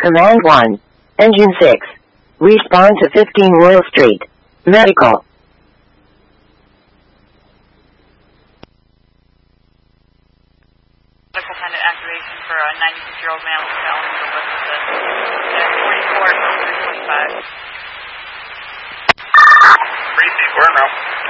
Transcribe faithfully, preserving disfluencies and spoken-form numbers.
Command one. Engine six. Respond to fifteen Royal Street. Medical. Medical pendant activation for a ninety-six-year-old man with felony with forty-four, twenty-five. three C four, no.